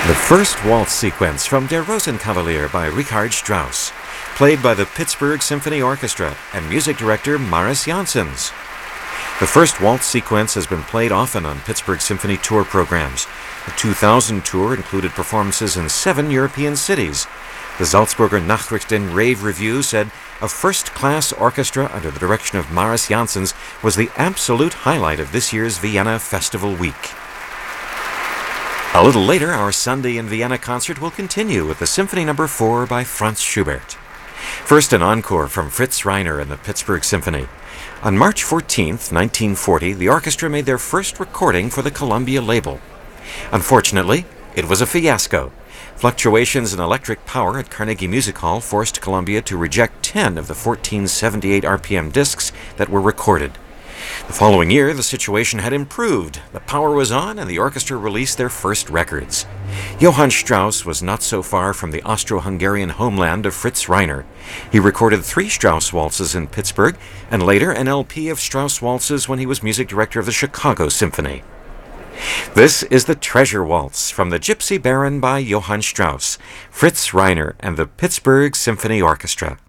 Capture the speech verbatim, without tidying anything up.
The first waltz sequence from Der Rosenkavalier by Richard Strauss, played by the Pittsburgh Symphony Orchestra and music director Maris Janssens. The first waltz sequence has been played often on Pittsburgh Symphony tour programs. The two thousand tour included performances in seven European cities. The Salzburger Nachrichten Rave Review said a first-class orchestra under the direction of Maris Janssens was the absolute highlight of this year's Vienna Festival Week. A little later, our Sunday in Vienna concert will continue with the Symphony Number four by Franz Schubert. First, an encore from Fritz Reiner and the Pittsburgh Symphony. On March fourteenth, nineteen forty, the orchestra made their first recording for the Columbia label. Unfortunately, it was a fiasco. Fluctuations in electric power at Carnegie Music Hall forced Columbia to reject ten of the fourteen seventy-eight R P M discs that were recorded. The following year, the situation had improved. The power was on, and the orchestra released their first records. Johann Strauss was not so far from the Austro-Hungarian homeland of Fritz Reiner. He recorded three Strauss waltzes in Pittsburgh, and later an L P of Strauss waltzes when he was music director of the Chicago Symphony. This is the Treasure Waltz from the Gypsy Baron by Johann Strauss, Fritz Reiner, and the Pittsburgh Symphony Orchestra.